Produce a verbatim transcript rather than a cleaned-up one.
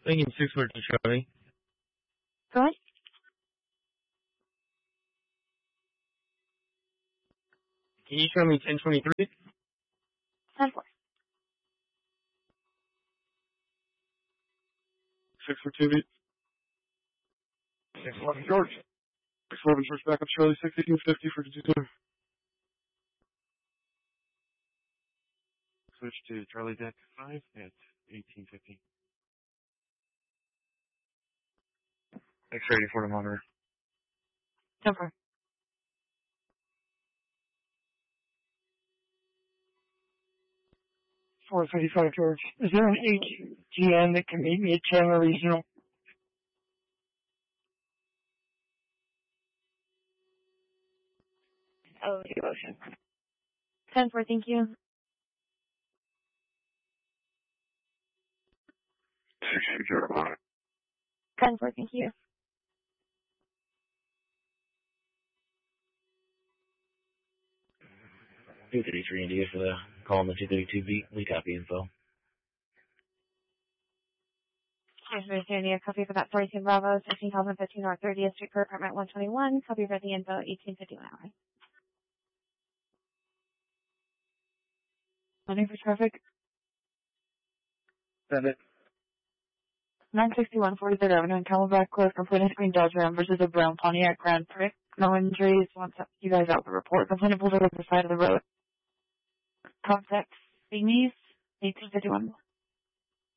Lincoln six fourteen Charlie. Go ahead. Can you show me ten twenty-three? ten four. six for two beat. six eleven George. six eleven George back up Charlie, six eighteen fifty for two two. Switch to Charlie deck five at eighteen fifty. X-ray eighty-four to monitor. ten four. four thirty-five George. Is there an H G N that can meet me at Chandler Regional? Oh, devotion. ten four, thank you. six two George monitor. ten four, thank you. two thirty-three India for the call on the two thirty-two beat. We copy info. two thirty-three India, copy for that forty-two Bravo, sixteen thousand fifteen North thirtieth Street for apartment one twenty-one. Copy for the info, eighteen fifty-one hour. Running for traffic. Send it. nine sixty-one forty-third Avenue in Camelback Close, complaining screen Dodge Ram versus a brown Pontiac Grand Prix. No injuries. Wants you guys out the report. Complainant pulled over the side of the road. Contact Beanies, eighteen fifty-one.